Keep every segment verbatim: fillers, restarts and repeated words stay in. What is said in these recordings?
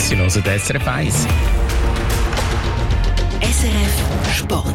Sie hören S R F eins. S R F Sport.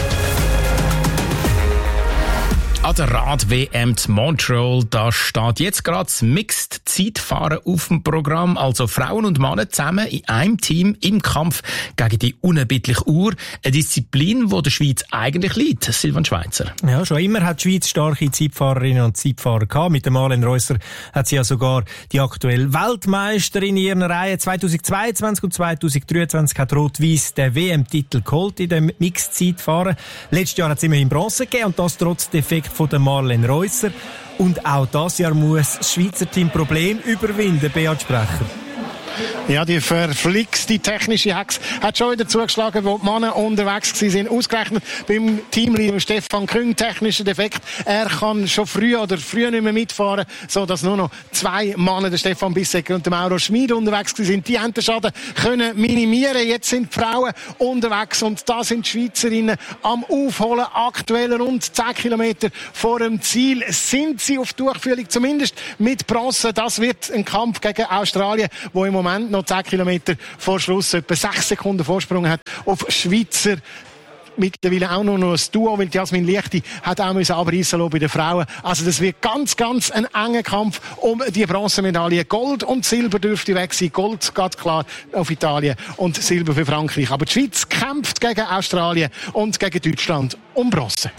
An der Rad-W M zu Montreal, da steht jetzt gerade das Mixed-Zeitfahren auf dem Programm. Also Frauen und Männer zusammen in einem Team im Kampf gegen die unerbittliche Uhr. Eine Disziplin, die der Schweiz eigentlich liegt. Silvan Schweizer. Ja, schon immer hat die Schweiz starke Zeitfahrerinnen und Zeitfahrer gehabt. Mit der Marlene Reusser hat sie ja sogar die aktuelle Weltmeisterin in ihren Reihen. zweitausendzweiundzwanzig und zweitausenddreiundzwanzig hat Rot-Weiss den W M-Titel geholt in dem Mixed-Zeitfahren. Letztes Jahr hat es immerhin Bronze gegeben und das trotz Defekt von der Marlene Reusser. Und auch dieses Jahr muss das Schweizer Team Problem überwinden, Beat Sprecher. Ja, die verflixte technische Hex hat schon wieder zugeschlagen, wo die Männer unterwegs waren. Ausgerechnet beim Teamleader Stefan Küng, technischer Defekt. Er kann schon früh oder früh nicht mehr mitfahren, sodass nur noch zwei Männer, der Stefan Bissecker und der Mauro Schmid, unterwegs sind. Die haben den Schaden können minimieren. Jetzt sind die Frauen unterwegs und da sind die Schweizerinnen am Aufholen. Aktuell rund zehn Kilometer vor dem Ziel sind sie auf Durchführung, zumindest mit Bronze. Das wird ein Kampf gegen Australien, wo im Moment noch zehn Kilometer vor Schluss etwa sechs Sekunden Vorsprung hat auf Schweizer. Mittlerweile auch noch ein Duo, weil Jasmin Lichti hat auch müssen abreißen lassen bei den Frauen. Also das wird ganz, ganz ein enger Kampf um die Bronzemedaille. Gold und Silber dürfte weg sein. Gold geht klar auf Italien und Silber für Frankreich. Aber die Schweiz kämpft gegen Australien und gegen Deutschland um Bronze.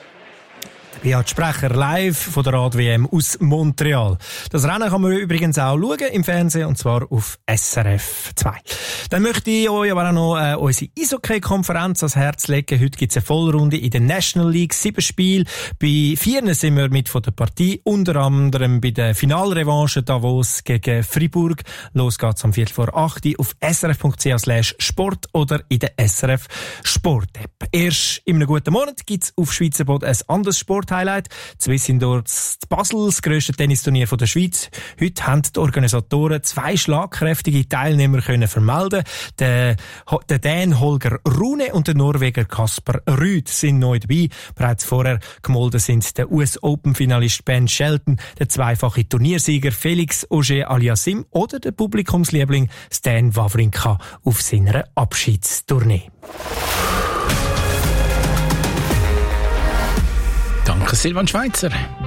Beat Sprecher live von der Rad-W M aus Montreal. Das Rennen kann man übrigens auch schauen im Fernsehen, und zwar auf S R F zwei. Dann möchte ich euch aber auch noch äh, unsere Eishockey-Konferenz ans Herz legen. Heute gibt es eine Vollrunde in der National League. Sieben Spiele. Bei vier sind wir mit von der Partie. Unter anderem bei der Finalrevanche Davos gegen Fribourg. Los geht's am Viertel vor acht auf srf.ch slash sport oder in der S R F Sport-App. Erst in einem guten Monat gibt's auf Schweizer Boden ein anderes Sport Highlight. Swiss Indoors Basel, das grösste Tennisturnier der Schweiz. Heute haben die Organisatoren zwei schlagkräftige Teilnehmer können vermelden. Der, der Dän Holger Rune und der Norweger Kasper Rüd sind neu dabei. Bereits vorher gemolden sind der U S-Open-Finalist Ben Shelton, der zweifache Turniersieger Felix Auger-Aliassime oder der Publikumsliebling Stan Wawrinka auf seiner Abschiedstournee. Danke, Silvan Schweizer.